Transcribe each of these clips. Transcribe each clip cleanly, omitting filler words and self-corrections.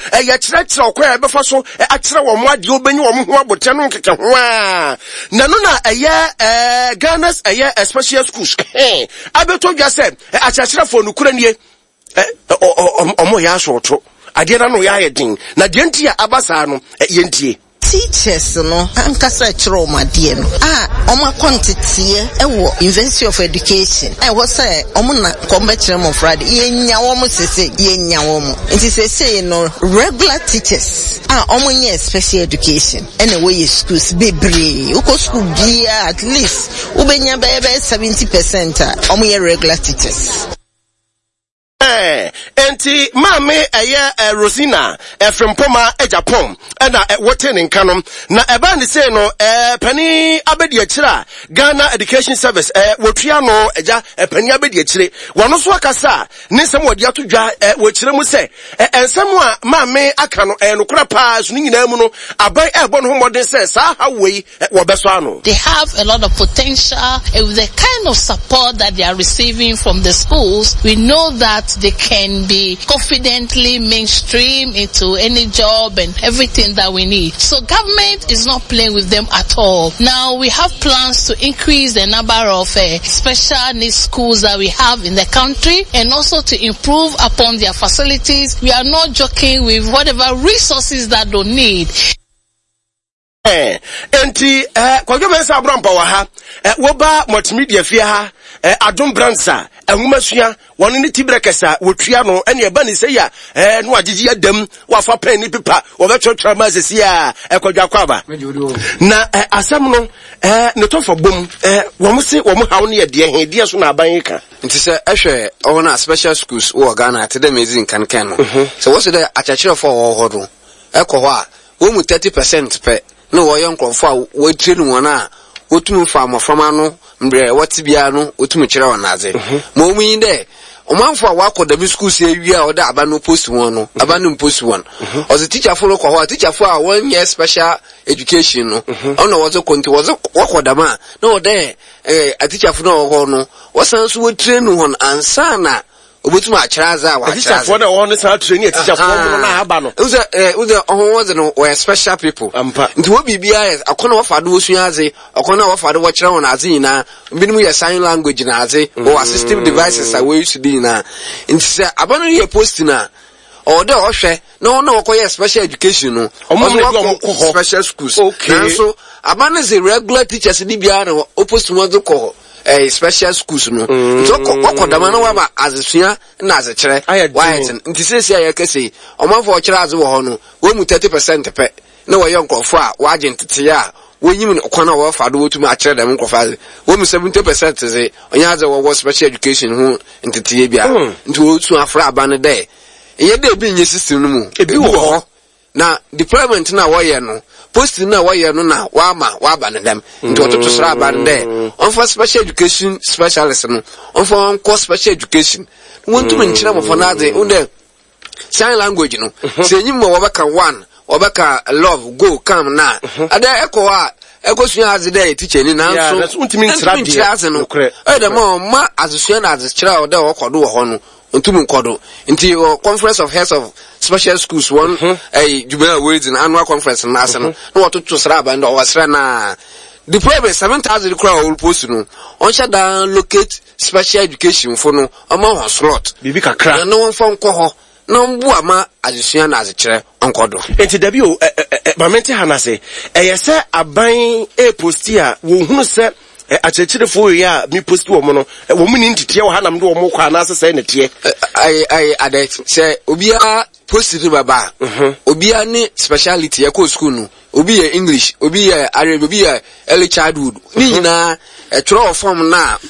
ya kyerɛkyerɛ okwa e befa so akyerɛ wo mo ade obenyi wo mo ho abote no nkeke ho a na no na Ghana's special schools abeto dwa se akyerɛkyerɛfo no kura nie omo ya asoto ade na no ya yedin na de ntia abasa no yentie teachers no ankasa chiro madie no oma quantity ewo University of Education was say omuna kombechire mo Friday yenya wo mo sese yenya wo mo nti sese no regular teachers omunye special education anyway schools bebre uko school bia at least ubenya bebe 70% omunye regular teachers. Enti mame Rosina from Poma Japan and woten in Canon na eba ni say no pani abedi achira Ghana Education Service wotriano eja pani abedi achire wono so akasa ne nsem wodi atodwa wochire mu se ensem a mame aka no nokora pa so nyina mu no aban ebo no homodin se sa hawei wo beso ano. They have a lot of potential with the kind of support that they are receiving from the schools. We know that they can be confidently mainstream into any job and everything that we need. So government is not playing with them at all. Now we have plans to increase the number of special needs schools that we have in the country and also to improve upon their facilities. We are not joking with whatever resources that they need. Enti kwa mensa abrampa wa ha woba multimedia fie ha adom bransa enwumasua woni ni tibrekesa wotua no ene eba ni se ya no agigi adam wafa pen ni pipa wo betwetwa ma sesi a ekwadwa kwaba na asam no ne tofo bom wo mo se wo mo hawo ne ye de so na aban ka nti se ehwe ona special schools wo Ghana ate dem ezin kankan no so wo se de achachire for wo hodo ekoho a wo mu 30% pe no wo yon konfo wo train won a wotumu fa mafama no mbre watibia no wotumu kire wonaze mo mu yin de omanfo a wakoda bi school se wi a oda aba no post one no aba no post one o the teacher follow ko teacher for a 1 year special education no ona wozo konti wozo wakoda ma no de a teacher for no no wasan so wo train won ansana obutuma achiraza wa teacher for the one sa train teacher for no na aba no uze ohonwoze no we special people nti wo bibia akona wafado wosuaze akona wafado wo kire won aze nyina binimu ye sign language na aze or assistive devices are we used to be na nti se abano ye post na or de ohwe no wokoye special education no special schools okay so abano ze regular teachers ni bia na opposite one ko special schools no so kokodama na wa azesua na azekire why nti sesi ayekese omanfo okire aze wo ho no wo mu 30% pe na wo yonkofo a wa agentete ya wonyim no kwana wo fado wotuma akire dem nkofa wo mu 70% ze onya aze wo special education ho ntete bia nti wo tu afra abane de ye de bi nye system no mu ebi wo na deployment na wo ye no post na wo ye no na wa ba ne dem nti ototo sra abane de on for special education specialist no on for course special education won to menchira mo for na de unde sign language no se nyim mo wobeka one wobeka love go come na ada ekowa ekosua aze de teacher ni na so untimi ntira de no de ma azesua na azekira o de wokodo wo ho no untumu nkodo nti conference of heads of special schools one jubilee words in annual conference na ase no wototo sra ba ndo wasra na the problem 7,000 crore will post no on shut down locate special education for no amount slot bibi kakra no one phone ko no mbu ama adesua na azekire onkodo enti dabi o mamente hanase eyese aban posti a wo hunu se achechirefo ya mi post wo mo no wo mu ni ntete wo hanam de wo mo kwa na asese na tie ai adet se obia post ri baba obia ni speciality ya ko school no obi ye English obi ye Arabic obi ye early childhood ni nyina throw form na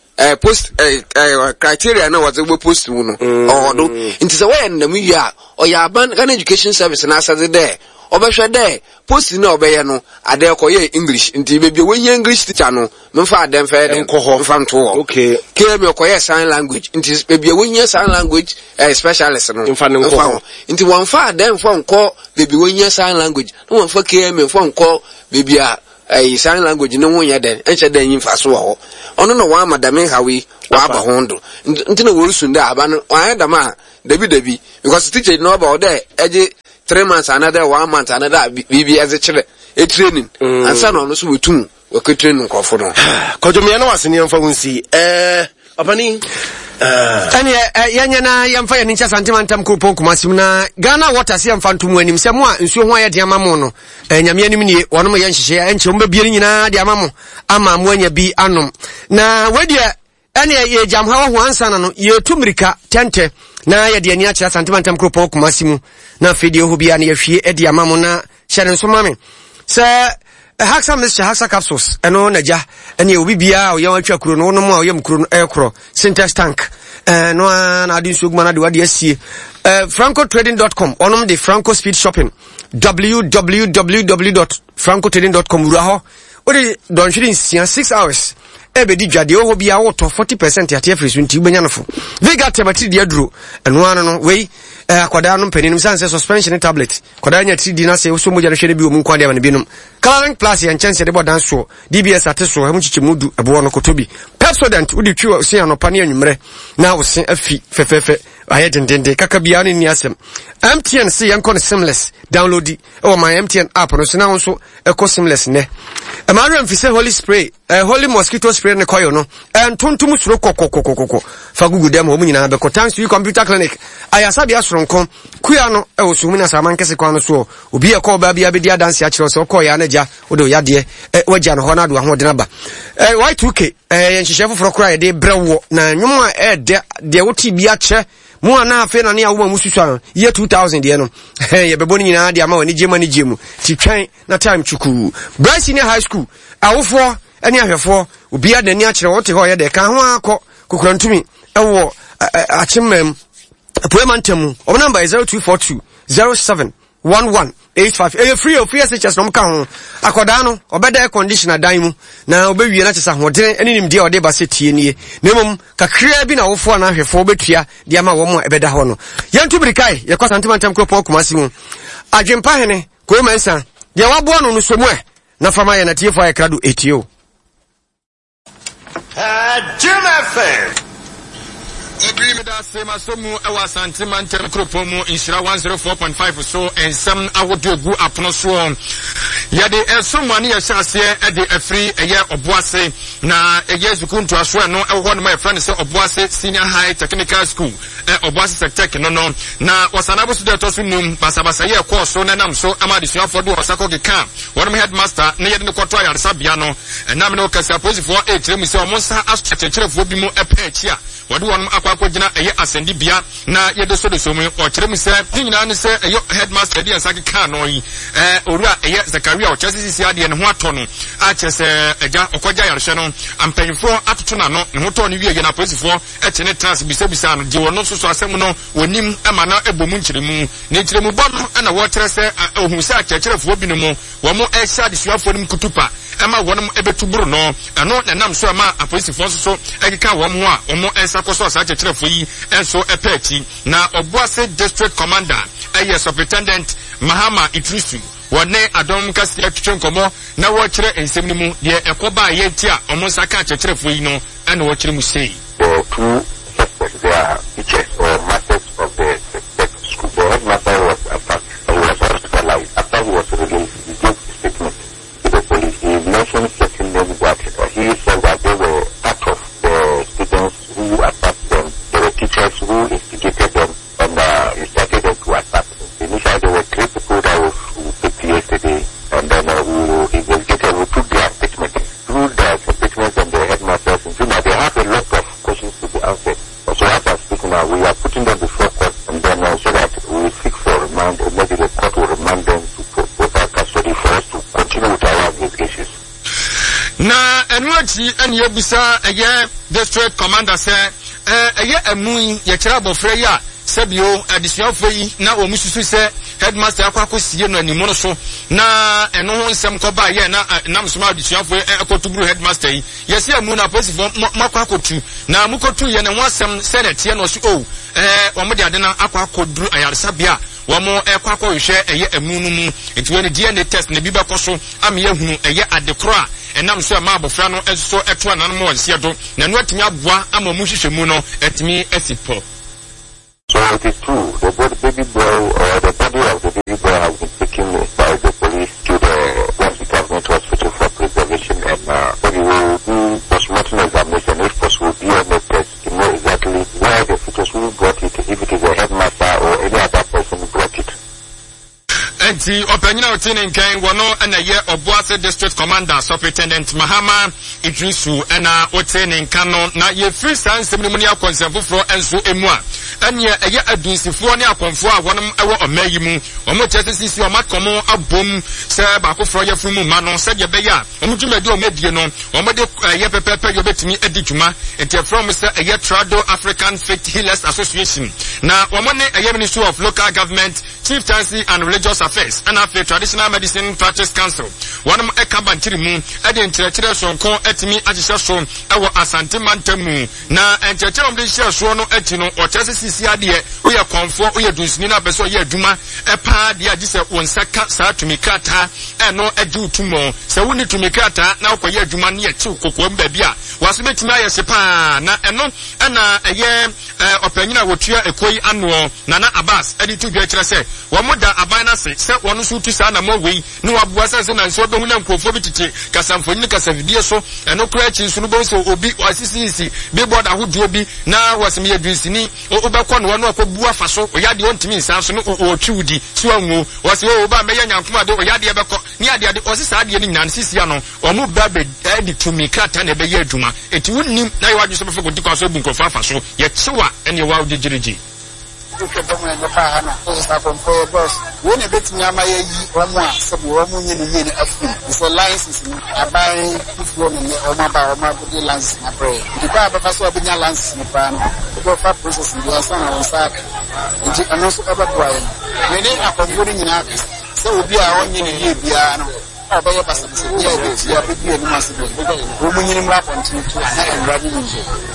post criteria na was we post no odo nti se we ndam wi a oya ban Ghana Education Service na asade there obehwe there post na obeye no ade koye English nti bebi we English teacher no memfa adem fa de mfa nto okay keme koye sign language nti bebi we sign language specialist no mfa nko nti won fa adem fa nko bebi we sign language no won fa keme fa nko bebi a sign language no won ya den enche den yimfa so ho ono no wa madame hawi wa ba hondo nti no worusu nda aba no wa da ma dabi because teacher no about there eje 3 months another 1 month another bibi as a training and son on so wetu we could train nkofo no kodumia na waseni amfa wonsi opani ene yanya na yamfa ya nincha santimantam kupon kumasim na Ghana water si amfa ntumu anim se mo a nsuo ho ayɛ de amamo no nyame anim nie wonom yɛ nhyehyɛ ya enche omba bie nyina de amamo ama mo anya bi anom na wedia ene ye jamha ho ansa na no ye tumrika tente na ye de ani akyerɛ santimantam kupon kumasim na fidie ho bia na ye hwie de amamo na hyɛ nso mame se Haxa Mr. Haxa capsules eno naja ene obi bia o yan atwa kuro no no a oyam kuro no ekro syntax tank no na adi sugma na de wade asie francotrading.com onom de Franco Speed Shopping www.francotrading.com ura ho odi don hwiri 6 hours ebedi dwade ho bia wo to 40% ate afresu nti ubenya nofo vega temati de aduro eno ano no wei akwada no mpaninum sanse suspension tablet kwada nya 3D na se so moja no hwede bi o mu kwade ma ne binum Coloring Plus yan chance de bodan so DBS ateso he mu chichimudu ebo no kotobi Pepsodent udi twi o se anopa ne anwumre na wo se afi fefefe aye dendende kaka bia ne ni asem MTN se yanko ne seamless download o my MTN app no se na won so eko seamless ne Amara mfise holy spray holy mosquito spray ne koyo no entontum suro kokokokoko fa gugu dem ho mu nyina be thanks to computer clinic ayasa bia soronko kuya no e wo sumuna sama nkese kwa no so obi e ko ba bia be dia dance a kire so ko ya na ja odo ya de wagya no ho na do ahode na ba Y2K yenhyehyɛ foforo kora ye de brewo na nwom a de woti bia che mu ana afi na ne awo mu susu ye 2000 de no ye bebo ni nyina de ama wani gemu ti twan na time chuku Bryce Senior High School awofo ani ahwefo obi adani a kire wote ho ye de ka ho akọ kokura ntumi ewo achimem apoemantam o number is 0242 071185 free of SHS no mka ho akoda no obeda air conditioner dan mu na obewie na kyesa hodere ani nim de ode ba setie nie nemom kakra bi na wofo na ahwefo obetua de ama wo mo ebeda ho no yantu brikai ye kwasa ntimantam kropo kumasi mu adwempa hene ko mansa de wabo no no somu na fama ye na tie fa ye krado etio Jim FM Agree with that same as some our sentimental cropomo in Shira 104.5 so and some I would do go up no so yade someone here chance here at the free a year of Boise na a year to come to us no one of my friends say Obuase Senior High Technical School Obuase Tech no na was anable to do to num basabasa year course so na nam so amadi so for do Osako ke kan one of my headmaster na yede no kwoto ya sabia no na me no kasa police for 8 me say omonsa astrate for bi mu epechia wadu won akwakwagina eye asendi bia na yede so de so mu o kire mu se nyina ne se eye headmaster dia sake kan no yi owura eye Zakaria o chese sisi ade ne ho ato no a chese eja okogya yarehwe no ampanyfo atoto na no ne ho to ne wie na police for echene trans bisa no de wono so asem no wonim ema na ebomu nkyiremu ne nkyiremu bɔ no na wo kyerɛ sɛ ohun sɛ akyerɛkyerɛfo bi no mu wo mo ehya de suafo nim kutupa ema wonom ebetuburu no ɛno na nam so ama apolisifoɔ so ekeka wo mo a wo mo ensakoso sa akyerɛkyerɛfo yi enso epachi na Obuase district commander superintendent Mahama Idrisu wone adom kasi atwetwe nkomo na wo kyerɛ ensem no mu de ekoba yenti a omo saka akyerɛkyerɛfo yi no ɛna wo kyerɛ mu sei two suspects they are teachers or masters of the school. The headmaster was hospitalized. After he was released, he gave a statement to the police. He mentioned certain names that he said that they were part of the students who attacked them. They were teachers who instigated them and incited them to attack them. Initially, there were 3 people that were picked yesterday, and then we investigated. We took their statement through the statements and the headmasters. In fact, they have a lot of questions to be answered. So as I speak now, we are putting them before court, and then so that we will seek for remand, or maybe the court will remand them to total custody for us to continue with our investigations. Na enwachi eni ebisa eye district commander say eye emu ye kira bofre ya sebio adisuafo yi na omususu se headmaster akwako sie no animu no so na eno ho nsem ko ba ye na nam soma adisuafo ekotuburu headmaster yi yesi emu na posifo makwakotu na mukotu ye ne ho asem senate no so omo de ade na akwakoduru ayaresabia wamo ekwakọ hwehwe eye emu no mu enti we ne DNA test na bi bekoso am ye hunu eye adekora enam so ma abofra no enso eto anan mo nsie do na no atimi aboa ama mu hwehwe mu no etimi esipo. So it is true, the baby boy or the body of the baby boy enti opanyina otini nkan wono na ye Obuasi District Commander Superintendent Mahama Idrisu na otini nkan no na ye free science muni akonsefofro enso emu a ene ye adunsifo ne akonfo a wonom ewo omayi mu omo chesisi omakomo abom se ba kofro ye fumu ma no se ye be ya omo dwumadi omedie no omo de ye pepepe ye betimi adidwuma enti from se ye Trado African Faith Healers Association na omo ne ye Ministry of Local Government, Chieftaincy and Religious Affairs and after Traditional Medicine Practice Council wonom ekaba ntirimu ade nkyerɛkyerɛ sonko etimi agyesɛ so ewo Asante Mantamu na nkyerɛkyerɛ omde hyɛ so no eti no ɔkyerɛsisi ade oyɛ konfo oyɛ dunsini na beso oyɛ adwuma epa de agyesɛ wonsaka saa tumikata eno ade utumo sɛ woni tumikata na okoyɛ adwuma ne yɛ tiw kokom ba bia waso betimi ayɛ sepa na eno na ɛyɛ opanyina wotua ekoi ano Nana Abbas edi tu dwa kyerɛ sɛ wɔn da aban na se sɛ wɔn so tu saa na mo wei ne waboa sɛ na nso behu na nkrofo bi tete kasamfoni ne kasafidie so ɛno kura akyi nso no bo so obi asisisi billboard ahodoɔ bi na wɔsem yɛ dunsini obɛkɔ no wɔn akɔbu afa so oyade ontimi nsan so no ɔtwiwdi so anwo wɔse o ba mɛyɛ nyankoma de oyade ɛbɛkɔ ne ade ɔse saa ade ne nyina sisia no ɔmo ba be edi tumi krata na ɛbɛyɛ adwuma eti wonnim na yɛ wadwo so bɛfɔ kɔdi kwa so bu nkrofo afa so yɛ kyewa ɛne yɛ wawo gyegyeregye boss when a bit nyama ye omo a sebo omo nyene afu so license ni abai before me omo ba omo body license na pray the ba ba so obinya license ni pa no go fa process ni asa na on sa nti ano so aba boy me ni akonfo ni nyina so obi a onye ne ye bia no abai ba so ya bi ya bi ni masebe omo nyene mra continue to na enradi ni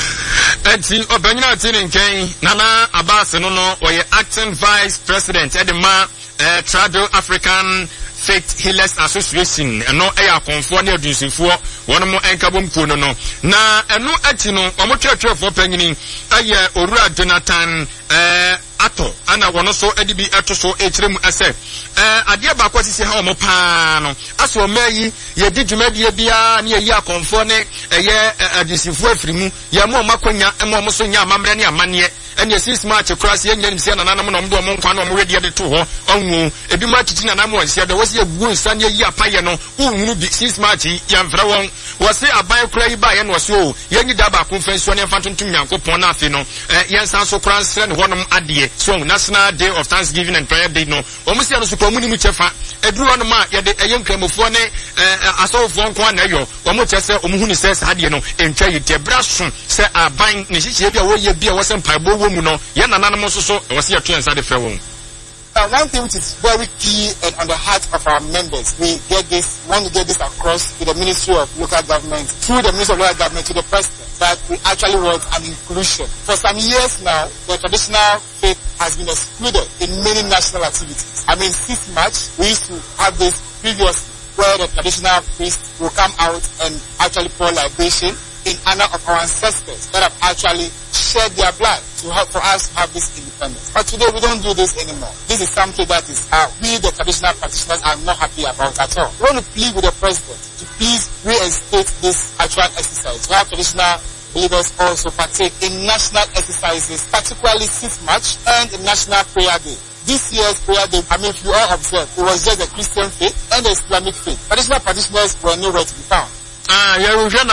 enti obanyina otini nkan Nana Abbas no oye acting vice president edema Trado African Faith Healers Association eno eya konfo ne adunsifo wono enkabom kuo no na eno ati no omotwetwefo panyini aye Owura Jonathan ato ana wono so edibi eto so ekirem ese ade ba kwasisi ha omo pa no aso omayi ye digumadi bia ne ye akonfo ne eye adunsifo afirimu ye mo makonya mo so nya amamre ne amane and your 6 March across the Indian Sian and Anamon Monkano already at the 2 on a bit much in Anamo said there was a good Sunday year Payano, who 6 March, Yan Frawon, was a bio cray by and was so, Yangi Daba conference on your Phantom Yanko Ponafino, Yan Sanso Cross and Honum Adie, so National Day of Thanksgiving and Prayer Day no, almost a Supermuni Muchefa, a drew on a mark, yet a young Camofone, a soul for one yo, or much as Omuni says Hadiano, and tell you the brass, say a buying Nishiabia, where you be a wasn't Pabo. No, yan anonymous so was here to inside the fair room. One thing which is very key and on the heart of our members, we want to get this across to the Ministry of Local Government, through the Ministry of Local Government to the President, that we actually want an inclusion. For some years now, the traditional faith has been excluded in many national activities. I mean, 6 March, we used to have this previously, where the traditional priest will come out and actually pour libation in honor of our ancestors that have actually shed their blood to help for us to have this independence. But today we don't do this anymore. This is something that is we the traditional practitioners are not happy about at all. We want to plead with the President to please reinstate this actual exercise. Where traditional believers also partake in national exercises, particularly 6 March and the National Prayer Day. This year's prayer day, I mean, if you all observe, it was just the Christian faith and the Islamic faith. Traditional practitioners were nowhere to be found. You can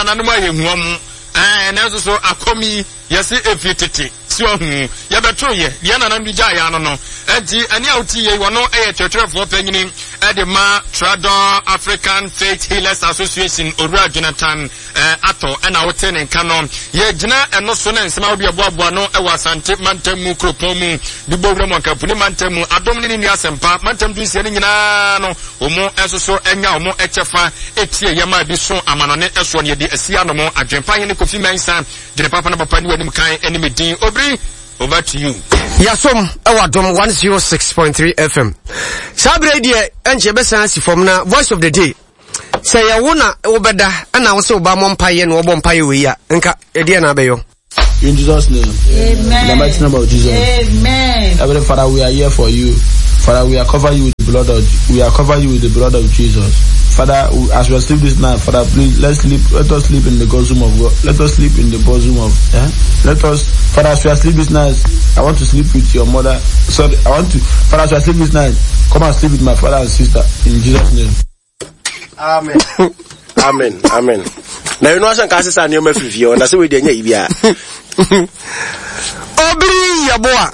and also akomi yesi efitete so hu ya betoye dia na nam bija ya no no enti ani auti ye wono church panyini edema Trado African Faith Healers Association Owura Jonathan ato na wote ne nka ye gina eno so na nsema obi aboabo no e Asante Mantamu kropomu dubowura mo kampuni Mantamu adom ni ni asempa Mantam du sie ni nyina no omo enso enya omo echefa etie yama bi so amanone eso ne de asia no mo adwempan ne Kofi Mensa gine papa na papa ni wanim kan enime din obri. Over to you. Yasom Awadom 106.3 FM. Sabre die enche besa si from na voice of the day. Say ya wona obeda na wo se oba mompaye na obo mpaye we ya. Nka ede na abeyo. In Jesus' name. Amen. In the mighty name of Jesus. Amen. Heavenly Father, we are here for you. Father, we are cover you with the blood of Jesus. Father, as we are sleep this night, Father, please let us sleep in the bosom of God. Let us sleep in the bosom of Father, as we are sleep this night, I want to sleep with your mother. Sorry, Father, as we are sleep this night, come and sleep with my father and sister in Jesus' name. Amen. Amen. Now you know what I'm saying, you may feel and that's the way they are. Obri yaboa.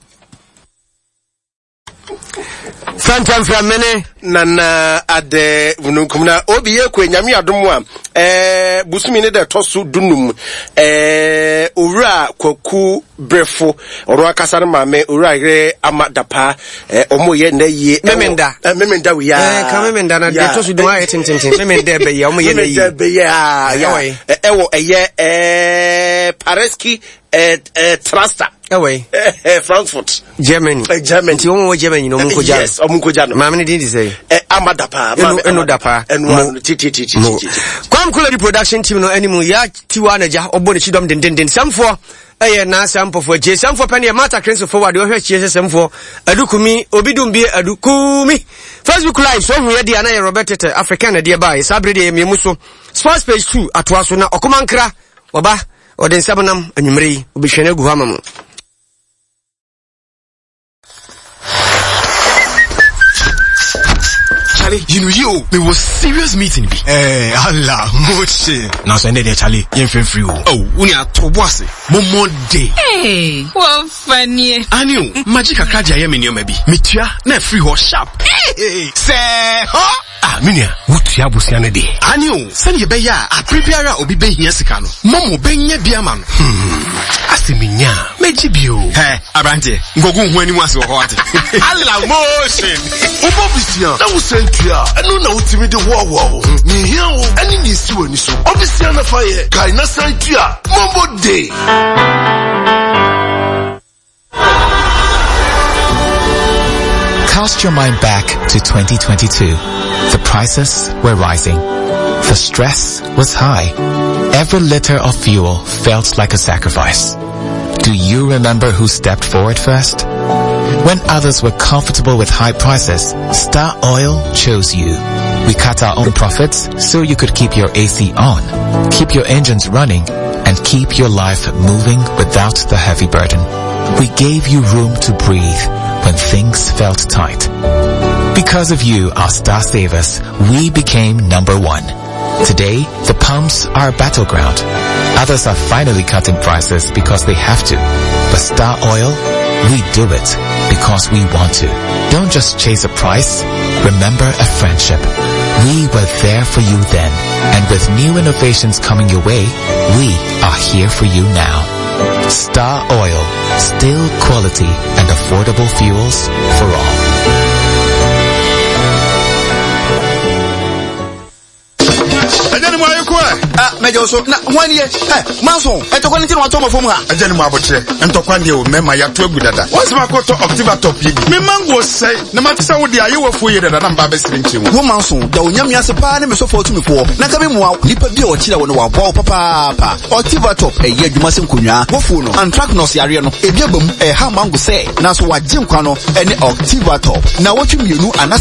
Santam from mene nana ade vunukumna obi ekwe nyame adomwa busumi ne de tosu dunum owura kwaku brefo oro akasa ma me owura ire amadapa omoye na yie memenda we ya ka memenda na de tosu dun aye tintintin memenda be ya omoye na yie memenda be ya ewo eye Pareski Truster Frankfurt Germany ti omo Germany no munko jano yes omunko jano mamne di say amadapa eno dapa eno titi kwam kula di production team no animu ya tiwa na ja obo ne chidom den samfo na samfo for je samfo pani mata crenso forward o hwe chie samfo adukumi obidum bi adukumi Facebook live so hu ye dia na Robert Tete African na dia ba sabre dia me muso sports page 2 atoa so na okomankra oba odin sabonam anwumre obihwene gu hamamu. You know, there was serious meeting. Allah, moche. Now, so there, Charlie, you feel free. Oh, we are to boss. Momo day. Hey, what funny. I knew, magic a cradia, maybe. Mitia, na free horse sharp. Hey, say, huh? Ah, Minia, what ya busiane day? I knew, send you beya, a prepare or be ben yesikano. Momo benye biaman. Asiminya, mejibio. Hey, Abante, go when you was so hot. Allah, motion. Obobisia, that was sent to ya. I know now to me the wow. Ni here, any needs to any so. Obviously, on a fire, Kaina sent to ya. Mombo day. Cast your mind back to 2022. The prices were rising. The stress was high. Every liter of fuel felt like a sacrifice. Do you remember who stepped forward first? When others were comfortable with high prices, Star Oil chose you. We cut our own profits so you could keep your AC on, keep your engines running, and keep your life moving without the heavy burden. We gave you room to breathe when things felt tight. Because of you, our Star Savers, we became number one. Today, the pumps are a battleground. Others are finally cutting prices because they have to. But Star Oil, we do it because we want to. Don't just chase a price. Remember a friendship. We were there for you then. And with new innovations coming your way, we are here for you now. Star Oil. Still quality and affordable fuels for all. Major so na 1 year manso etokwa nti no atoma fom ha ajani mu abotre entokwa de o mema ya to agu dada what's my quote October top yi me mango say na matisa wo de aye wafu ye dada na mba be sire nchemu wo manso da onyam yase pa ne me so fortu me fo na ka me mu nipa bi o kira wo no wa bo papa October top eye adwuma se nkonwa wofu no anthracnose yare no ebi abam ha mango say na so wagye nkwa no ene October top na wotwe mienu ana